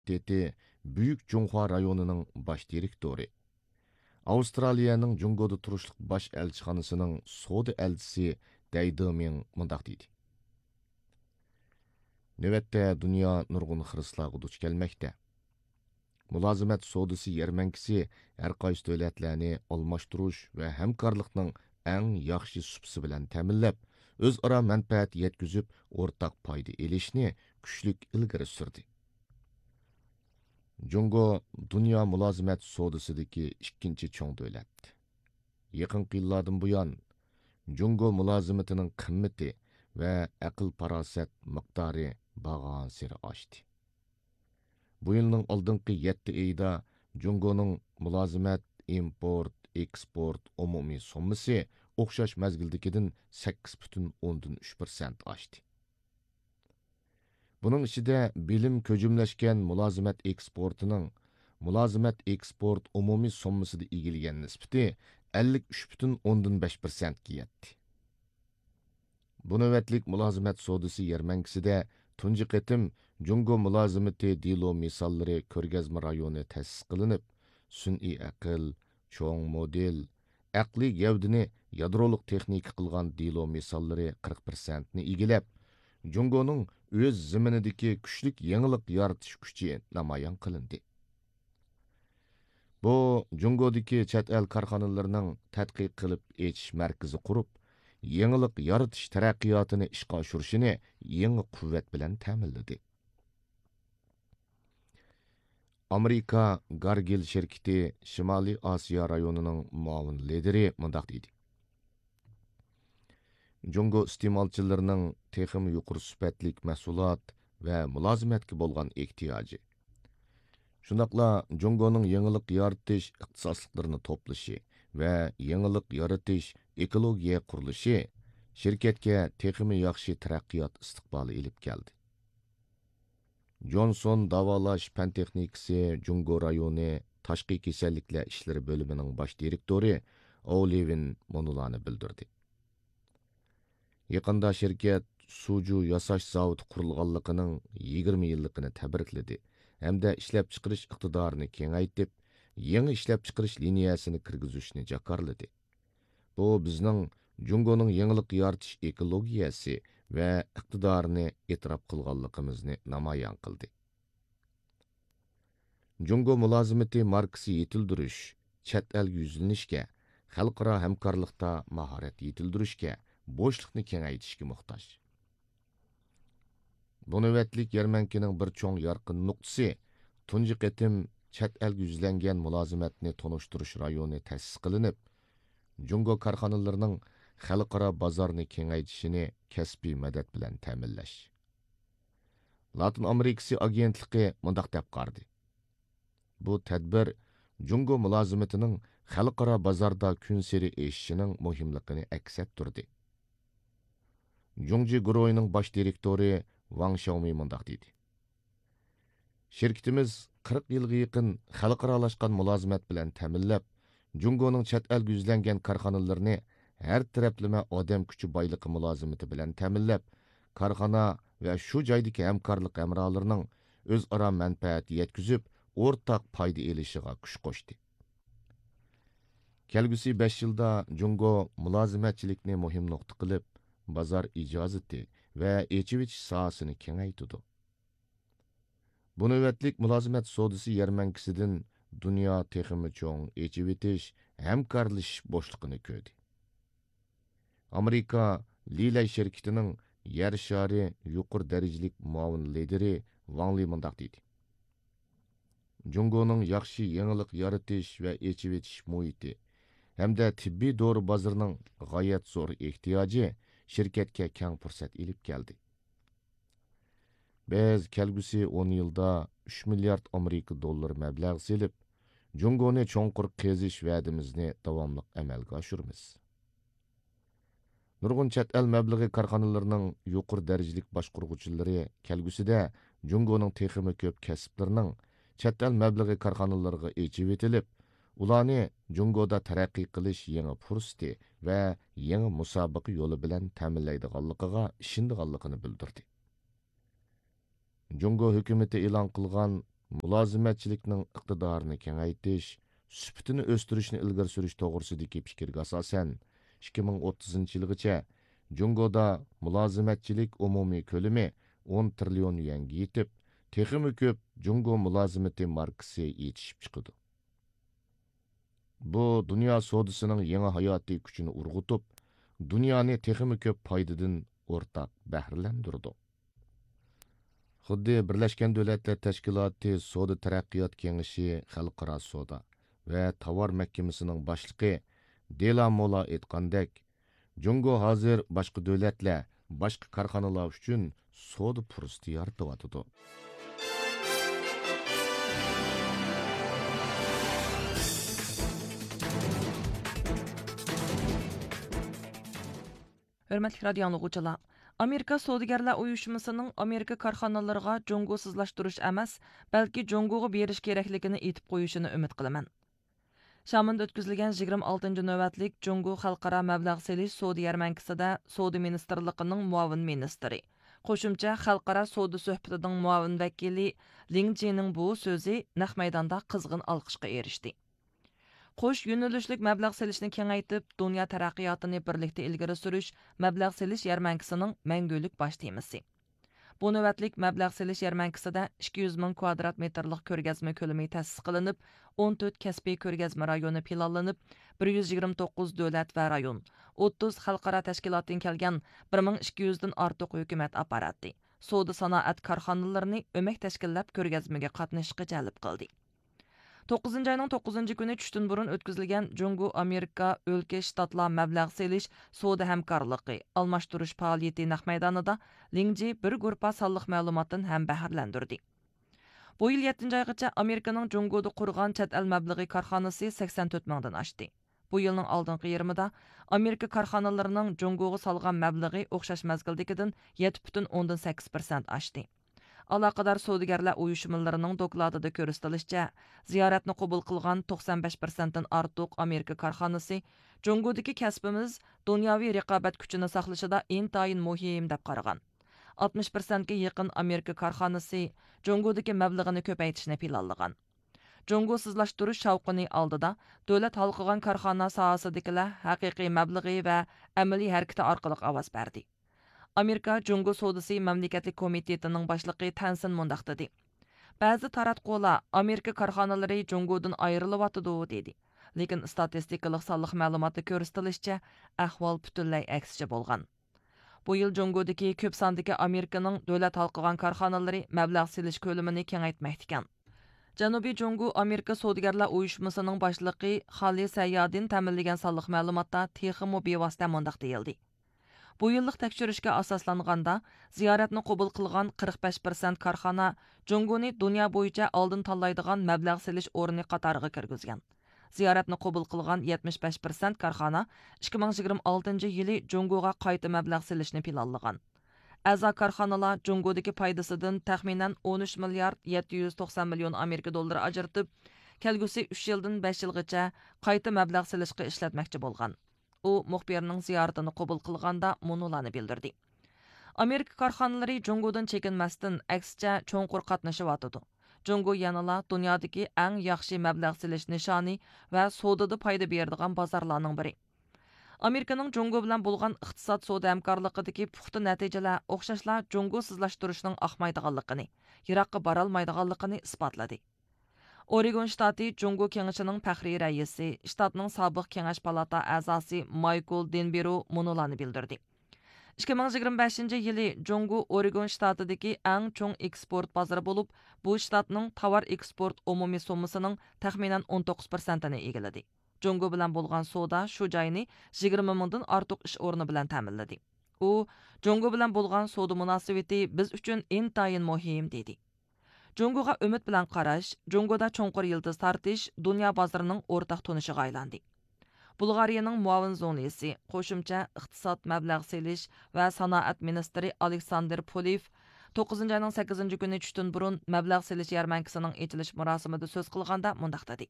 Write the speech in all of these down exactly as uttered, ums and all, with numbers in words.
universiteti Büyük Cunhua rayonining bosh direktori. Avstraliyaning Jungoda turishliq bosh elchixonasining soda elchisi Dai Deming mundaq deydi. Növətdə dünya nurgun xırıslarga duch kelməkdə. Mülazimat sodası yermənkisi hər qaysı dövlətlərni almashtırış və həmkarlıqның ən yaxşı supsi bilan təminləb, özara mənfəət yetküzüb ortaq payda elishni kuchlik ilgari surdi. Jungo dünya mülazimat sodasidagi ikkinchi cho'ng davlat. Yaqinqi yillardan buyon Jungo mulozimatining qimmati va aql farosat miqdori bag'on siri oshdi. Bu yilning oldingi yetti oyida Jungoning mulozimat, import, eksport umumiy summasi o'xshash mazgildagidan sakkiz butun o'ndan uch persent oshdi. Bunun ichida bilim ko'jumlashgan mulozimat eksportining mulozimat eksport umumiy summasida egilgan nisbati ellik uch butun o'ndan besh persent ga yetdi. Bu navbatlik mulozimat sodasi yarmankisida tunji qatim Jungo mulozimati dilo misollari ko'rgazma rayoni ta'sis qilinib, sun'iy aql, cho'ng model, aqliy gavdini yadroliq texnika qilgan dilo misollari qirq persent ni egilab, Jungoning o'z zaminidagi kuchlik yangilik yaratish kuchi namoyon qilindi. Bu Jungodagi chet el korxonalarining tadqiq qilib echish markazi qurib, yangilik yaratish taraqqiyotini ishga oshirishini yangi quvvat bilan ta'minladi. Amerika Gargil şirketi Shimoliy Osiyo rayonining muavin lideri mundaq deydi. Jungo iste'molchilarining texim yuqori sifatlik mahsulot va mulozimatga bo'lgan ehtiyoji. Shundaqla Jungoning yangilik yaratish ixtisosliklarini to'plashi va yangilik yaratish ekologiya qurilishi shirkatga teximi yaxshi taraqqiyot istiqboli ilib keldi. Johnson davolash fan texnikasi Jungo rayoni tashqi kasalliklar ishlari bo'limining bosh direktori Olivin Monulani bildirdi. Yaqında şirket suju yasash zavodi qurilganligining yigirma yilligini tabrikladi hamda ishlab chiqarish iqtidorini kengaytib, yangi ishlab chiqarish liniyasini kirgizishni jakarladi. Bu bizning Jungoning yangilik yaratish ekologiyasi va iqtidorini e'tirof qilganligimizni namoyon qildi. Jungo mulozimati markasi yetildirish, chet elga yuzlanishga, xalqaro hamkorlikda mahorat yetildirishga, bo'shliqni kengaytirishga muhtoj. Bu navbatlik yarmankining bir cho'ng yorqin nuqtasi tunji qatim chet elga yuzlangan mulozimatni tonishtirish rayoni ta'sis qilinib, Jungo korxonalarining xalqaro bozorni kengaytirishini kasbiy madad bilan ta'minlash. Latin Amerikasi agentligi mundaq deb qardi. Bu tadbir Jungo mulozimatining xalqaro bozorda kun sari eshishining muhimligini aks ettirdi. Jungji Guroyning bosh direktori Wang Xiaomi mundaq deydi. Şirketimiz qirq yilga yaqin xalqaralashgan mulozimat bilan ta'minlab, Jungoning chet elga yuzlangan korxonalarini har taraflama odam kuchi boyligi mulozimati bilan ta'minlab, korxona va shu joydagi hamkorlik amrolarining o'zaro manfaat yetkazib, o'rtaq foyda elishiga kuch qo'shdi. Kelgusi besh yilda Jungo mulozimatchilikni muhim nuqta qilib, bozor ijozati va echivich sohasini kengaytirdi. Bu navbatlik mulozimat sodasi yarmankisidan dunyo teximi cho'ng echivitish hamkorlashish bo'shligini ko'rdi. Amerika Lilay şirketining yer shari yuqori darajalik muavin lideri Wang Li mundaq deydi. Jungoning yaxshi yangilik yaratish va echivitish muhiti hamda tibbiy dori bozorining g'oyat zo'r ehtiyoji şirketga keng fursat ilib keldi. Biz kelgusi o'n yilda uch milliard Amerika dollari mablag' selib, Jungoni cho'nqur qazish va'dimizni davomli amalga oshiramiz. Nurg'un chet el mablag'i korxonalarining yuqori darajalik boshqaruvchilari kelgusida Jungoning teximi ko'p kasblarining chet el mablag'i korxonalariga echib etilib, ularni Jungoda taraqqiy qilish yangi fursati va yangi musobaqa yo'li bilan ta'minlaydiganligiga ishonganligini bildirdi. Jungo hukumati e'lon qilgan mulozimatchilikning iqtidorini kengaytirish, süpütini o'stirishni ilgari surish to'g'risidagi fikrga asosan ikki ming o'ttizinchi yilgacha Jungoda mulozimatchilik umumiy ko'lami o'n trillion yuanga yetib, texmi ko'p Jungo mulozimati markasi yetishib chiqadi. Bu dunyo sodisining yangi hayotiy kuchini urg'utib, dunyoni texmi ko'p foydadan o'rtaq bahralandirdi. Xuddi Birlashgan Davlatlar Tashkiloti Soda taraqqiyot kengashi xalqaro soda va tovar mahkamasining boshlig'i Dela Mola aytgandek, Jungo hozir boshqa davlatlar, boshqa korxonalar uchun soda fursati yaratyotidi. Hörmətli radio dinləyicilər, Amerika Savdogarlar Uyushmasının Amerika korxonalarına Jungo sizlashtirish emas, balki Jungoga berish kerakligini aytib qo'yishini umid qilaman. Şamında o'tkazilgan yigirma oltinchi navbatlik Jungo xalqaro mablag' selish savdo yarmankasida Savdo ministrligining muavin ministri, qo'shimcha xalqaro savdo suhbatining muavin vakili Ling Jining bu so'zi naq maydonda qizg'in olqishga erishdi. Qo'sh yo'nalishlik mablag' selishni kengaytib, dunyo taraqqiyotini birlikda ilgari surish mablag' selish yarmankasining mangulik bosh temasi. Bu navbatlik mablag' selish yarmankasida ikki yuz ming kvadrat metrlik ko'rgazma ko'lami ta'sis qilinib, o'n to'rt kasbiy ko'rgazma rayoni planlanib, bir yuz yigirma to'qqiz davlat va rayon, o'ttiz xalqaro tashkilotdan kelgan bir ming ikki yuz dan ortiq hukumat apparati, savdo sanoat korxonalarini o'mak tashkillab ko'rgazmaga qatnashishga jalb qildi. to'qqizinchi ayning to'qqizinchi kuni tushdan burun o'tkazilgan Jungo Amerika o'lka shtatlar mablag' selish savdo hamkorligi almashtirish faoliyati naq maydonida Lingji bir guruh sonliq ma'lumotdan ham bahrlandirdi. Bu yil yettinchi oygacha Amerikaning Jungoda qurgan chet el mablag'i korxonasi sakson to'rt mingdan oshdi. Bu yilning oldingi yarmida Amerika korxonalarining Jungoga solgan mablag'i o'xshash mazgildagidan yetti butun o'ndan sakkiz persent oshdi. Aloqador savdogarlar uyushmalarining dokladida ko'rsatilishicha, ziyoratni qabul qilgan to'qson besh persentdan ortiq Amerika korxonasi Jungodagi kasbimiz dunyoviy raqobat kuchini saqlashida intayin muhim deb qaragan. oltmish persentga yaqin Amerika korxonasi Jungodagi mablag'ini ko'paytirishni planlagan. Jungo sizlashtirish shavqini oldida davlat halqagan korxona sohasidagilar haqiqiy mablag'i va amaliy harakati orqali ovoz berdi. Amerika Jungo Sodisi Mamlakatlik Komitetining boshlig'i Tansin mundaq dedi. Ba'zi taratqular Amerika korxonalari Jungodan ayrilyotidi dedi. Lekin statistikalik sonliq ma'lumotda ko'rsatilishicha, ahvol butunlay aksicha bo'lgan. Bu yil Jungodagi ko'p sondagi Amerikaning davlat halqagan korxonalari mablag' selish ko'lamini kengaytmoqda ekan. Janubiy Jungo Amerika Savdogarlar Uyushmasining boshlig'i Xali Sayyadin ta'minlagan sonliq ma'lumotda texmo bevosita mundaq deyildi. Bu yillik tekshirishga asoslanganda, ziyoratni qabul qilgan qirq besh persent korxona Jungoni dunyo bo'yicha oldin tanlaydigan mablag' selish o'rni qatoriga kirgizgan. Ziyoratni qabul qilgan yetmish besh persent korxona ikki ming yigirma oltinchi yili Jungoga qayta mablag' selishni planlagan. A'zo korxonalar Jungodagi foydasidan taxminan o'n uch milliard yetti yuz to'qson million Amerika dollari ajratib, kelgusi uch yildan besh yilgacha qayta mablag' selishga ishlatmoqchi bo'lgan. U muxbirning ziyoratini qabul qilganda munolarni bildirdi. Amerika korxonalari Jungodan chekinmasdan aksicha cho'nqur qatnashyotdi. Jungo yanala dunyodagi eng yaxshi mablag' selish nishoni va savdoda foyda beradigan bozorlarning biri. Amerikaning Jungo bilan bo'lgan iqtisod savdo hamkorligidagi puxta natijalar o'xshashlar Jungo sizlashtirishning oqmaydiganligini, yiroqqa bora olmaydiganligini isbotladi. Oregon shtati Jungo kengashining faxriy raisi, shtatning sobiq kengash palata a'zosi Michael Denbero munolarni bildirdi. ikki ming yigirma beshinchi yili Jungo Oregon shtatidagi eng cho'ng eksport bozori bo'lib, bu shtatning tovar eksport umumiy summasining taxminan o'n to'qqiz persentini egalladi. Jungo bilan bo'lgan savdo shu joyni yigirma mingdan ortiq ish o'rni bilan ta'minladi. U Jungo bilan bo'lgan savdo munosabati biz uchun intayin muhim dedi. Jungoga umid bilan qarash, Jungoda cho'nqur yildiz tartish dunyo bozorining o'rtaq tunishiga aylandi. Bulgariyaning muavin zonisi, qo'shimcha iqtisod mablag' selish va sanoat ministri Aleksandr Poliv to'qqizinchi ayning sakkizinchi kuni tushdan burun mablag' selish yarmankasining ochilish marosimida so'z qilganda mundaq dedi.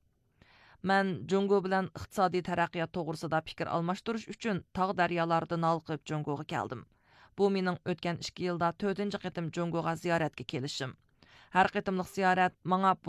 Men Jungo bilan iqtisodiy taraqqiyot to'g'risida fikr almashtirish uchun tog' daryolardan olqib Jungoga keldim. Bu mening o'tgan ikki yilda to'rtinchi qitim Jungoga ziyoratga kelishim. Har qitimliq ziyorat manga